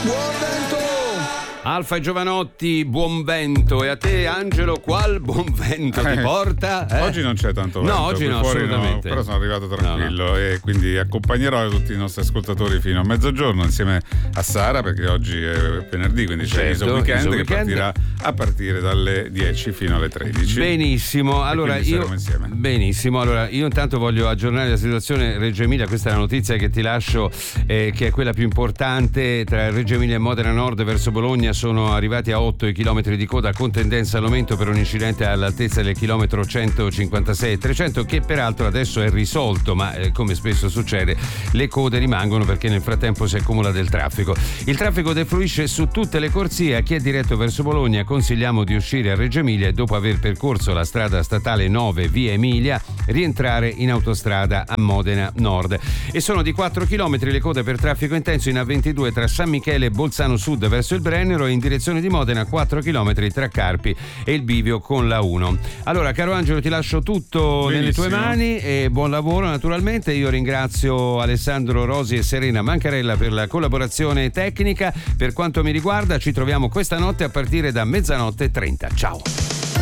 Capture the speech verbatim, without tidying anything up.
Buon vento! Alfa e Giovanotti, buon vento. E a te, Angelo, qual buon vento ti porta? Eh? Oggi non c'è tanto vento. No, oggi no, fuori assolutamente. No, però sono arrivato tranquillo no, no. e quindi accompagnerò tutti i nostri ascoltatori fino a mezzogiorno insieme a Sara, perché oggi è venerdì, quindi c'è certo, Iso Weekend, Iso che Weekend partirà a partire dalle dieci fino alle tredici. Benissimo, allora io insieme. benissimo, allora io intanto voglio aggiornare la situazione Reggio Emilia. Questa è la notizia che ti lascio, eh, che è quella più importante. Tra Reggio Emilia e Modena Nord verso Bologna sono arrivati a otto i chilometri di coda, con tendenza all'aumento per un incidente all'altezza del chilometro centocinquantasei e trecento, che peraltro adesso è risolto, ma eh, come spesso succede le code rimangono perché nel frattempo si accumula del traffico. Il traffico defluisce su tutte le corsie. A chi è diretto verso Bologna consigliamo di uscire a Reggio Emilia e, dopo aver percorso la strada statale nove via Emilia, rientrare in autostrada a Modena Nord. E sono di quattro chilometri le code per traffico intenso in A ventidue tra San Michele e Bolzano Sud verso il Brennero, e in direzione di Modena quattro chilometri tra Carpi e il bivio con la uno. Allora, caro Angelo, ti lascio tutto Benissimo. nelle tue mani e buon lavoro naturalmente. Io ringrazio Alessandro Rosi e Serena Mancarella per la collaborazione tecnica. Per quanto mi riguarda, ci troviamo questa notte a partire da mezzanotte e trenta. Ciao.